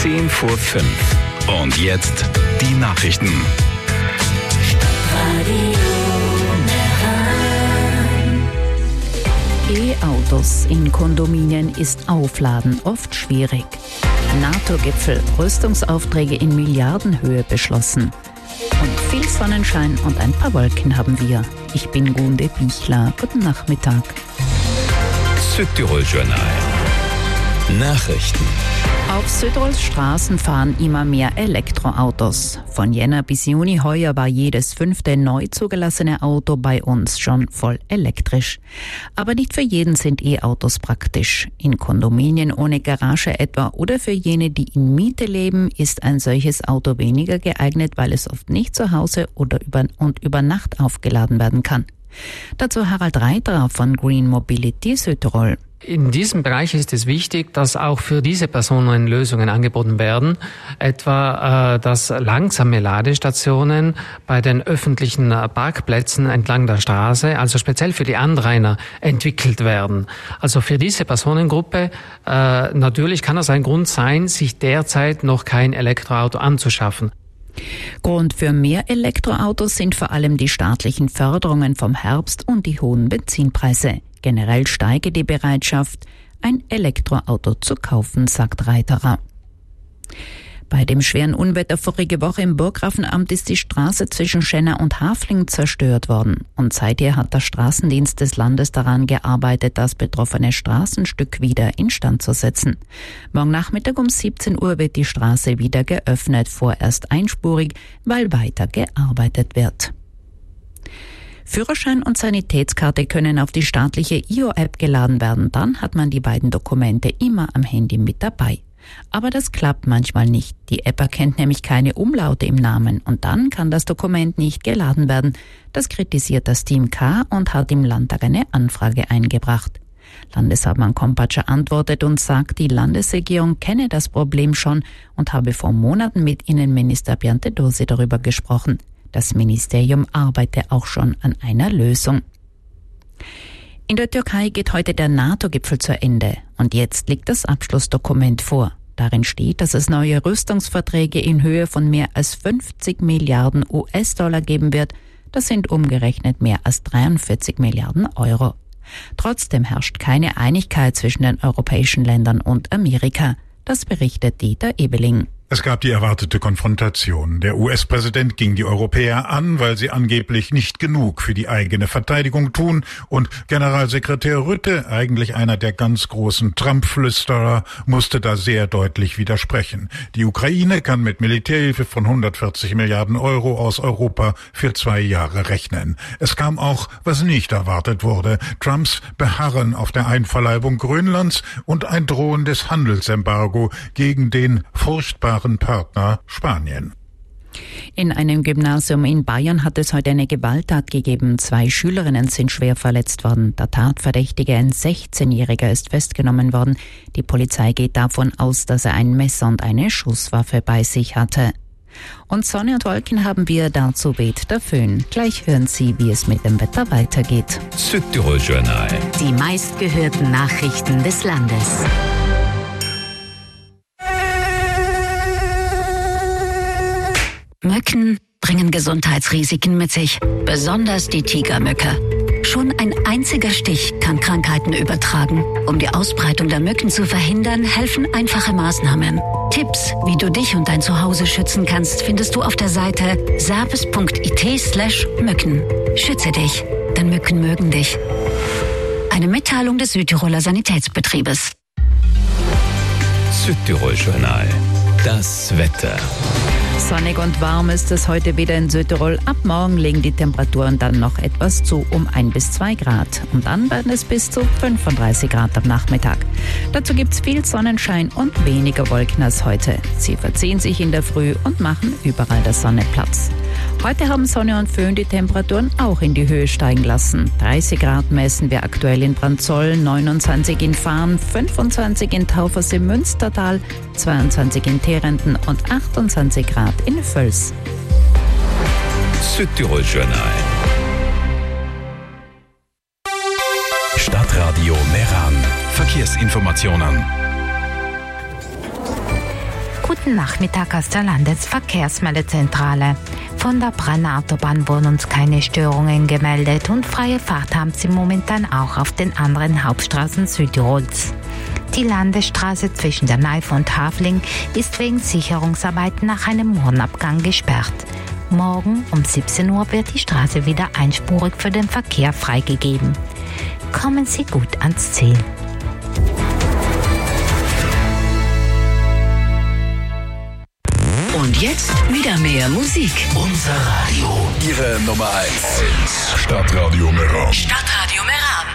10 vor 5. Und jetzt die Nachrichten. E-Autos in Kondominien ist Aufladen oft schwierig. NATO-Gipfel, Rüstungsaufträge in Milliardenhöhe beschlossen. Und viel Sonnenschein und ein paar Wolken haben wir. Ich bin Gunde Bichler. Guten Nachmittag. Südtirol-Journal. Nachrichten. Auf Südtirols Straßen fahren immer mehr Elektroautos. Von Jänner bis Juni heuer war jedes 5. neu zugelassene Auto bei uns schon voll elektrisch. Aber nicht für jeden sind E-Autos praktisch. In Kondominien ohne Garage etwa oder für jene, die in Miete leben, ist ein solches Auto weniger geeignet, weil es oft nicht zu Hause oder über Nacht aufgeladen werden kann. Dazu Harald Reiterer von Green Mobility Südtirol. In diesem Bereich ist es wichtig, dass auch für diese Personen Lösungen angeboten werden, etwa dass langsame Ladestationen bei den öffentlichen Parkplätzen entlang der Straße, also speziell für die Anrainer, entwickelt werden. Also für diese Personengruppe natürlich kann das ein Grund sein, sich derzeit noch kein Elektroauto anzuschaffen. Grund für mehr Elektroautos sind vor allem die staatlichen Förderungen vom Herbst und die hohen Benzinpreise. Generell steige die Bereitschaft, ein Elektroauto zu kaufen, sagt Reiterer. Bei dem schweren Unwetter vorige Woche im Burggrafenamt ist die Straße zwischen Schenna und Hafling zerstört worden. Und seither hat der Straßendienst des Landes daran gearbeitet, das betroffene Straßenstück wieder instand zu setzen. Morgen Nachmittag um 17 Uhr wird die Straße wieder geöffnet, vorerst einspurig, weil weiter gearbeitet wird. Führerschein und Sanitätskarte können auf die staatliche IO-App geladen werden. Dann hat man die beiden Dokumente immer am Handy mit dabei. Aber das klappt manchmal nicht. Die App erkennt nämlich keine Umlaute im Namen und dann kann das Dokument nicht geladen werden. Das kritisiert das Team K und hat im Landtag eine Anfrage eingebracht. Landeshauptmann Kompatscher antwortet und sagt, die Landesregierung kenne das Problem schon und habe vor Monaten mit Innenminister Piantedosi darüber gesprochen. Das Ministerium arbeite auch schon an einer Lösung. In der Türkei geht heute der NATO-Gipfel zu Ende und jetzt liegt das Abschlussdokument vor. Darin steht, dass es neue Rüstungsverträge in Höhe von mehr als 50 Milliarden US-Dollar geben wird. Das sind umgerechnet mehr als 43 Milliarden Euro. Trotzdem herrscht keine Einigkeit zwischen den europäischen Ländern und Amerika. Das berichtet Dieter Ebeling. Es gab die erwartete Konfrontation. Der US-Präsident ging die Europäer an, weil sie angeblich nicht genug für die eigene Verteidigung tun. Und Generalsekretär Rutte, eigentlich einer der ganz großen Trump-Flüsterer, musste da sehr deutlich widersprechen. Die Ukraine kann mit Militärhilfe von 140 Milliarden Euro aus Europa für 2 Jahre rechnen. Es kam auch, was nicht erwartet wurde, Trumps Beharren auf der Einverleibung Grönlands und ein drohendes Handelsembargo gegen den furchtbaren Partner Spanien. In einem Gymnasium in Bayern hat es heute eine Gewalttat gegeben. 2 Schülerinnen sind schwer verletzt worden. Der Tatverdächtige, ein 16-Jähriger, ist festgenommen worden. Die Polizei geht davon aus, dass er ein Messer und eine Schusswaffe bei sich hatte. Und Sonne und Wolken haben wir, dazu weht der Föhn. Gleich hören Sie, wie es mit dem Wetter weitergeht. Südtirol-Journal. Die meistgehörten Nachrichten des Landes. Mücken bringen Gesundheitsrisiken mit sich, besonders die Tigermücke. Schon ein einziger Stich kann Krankheiten übertragen. Um die Ausbreitung der Mücken zu verhindern, helfen einfache Maßnahmen. Tipps, wie du dich und dein Zuhause schützen kannst, findest du auf der Seite service.it/Mücken. Schütze dich, denn Mücken mögen dich. Eine Mitteilung des Südtiroler Sanitätsbetriebes. Südtirol-Journal. Das Wetter. Sonnig und warm ist es heute wieder in Südtirol. Ab morgen legen die Temperaturen dann noch etwas zu, um 1 bis 2 Grad. Und dann werden es bis zu 35 Grad am Nachmittag. Dazu gibt's viel Sonnenschein und weniger Wolken als heute. Sie verziehen sich in der Früh und machen überall der Sonne Platz. Heute haben Sonne und Föhn die Temperaturen auch in die Höhe steigen lassen. 30 Grad messen wir aktuell in Branzoll, 29 in Fahn, 25 in Taufers im Münstertal, 22 in Terenden und 28 Grad in Völs. Südtirol-Journal. Stadtradio Meran. Verkehrsinformationen. Guten Guten Nachmittag aus der Landesverkehrsmeldezentrale. Von der Brenner Autobahn wurden uns keine Störungen gemeldet und freie Fahrt haben sie momentan auch auf den anderen Hauptstraßen Südtirols. Die Landesstraße zwischen der Neife und Hafling ist wegen Sicherungsarbeiten nach einem Mohrenabgang gesperrt. Morgen um 17 Uhr wird die Straße wieder einspurig für den Verkehr freigegeben. Kommen Sie gut ans Ziel. Und jetzt wieder mehr Musik. Unser Radio. Ihre Nummer 1. Stadtradio Meran. Stadtradio Meran.